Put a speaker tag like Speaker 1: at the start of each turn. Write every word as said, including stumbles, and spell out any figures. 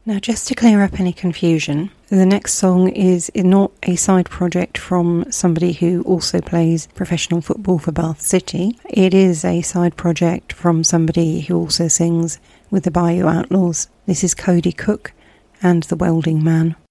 Speaker 1: Now, just to clear up any confusion, the next song is not a side project from somebody who also plays professional football for Bath City. It is a side project from somebody who also sings with the Bayou Outlaws. This is Cody Cook and the Welding Man.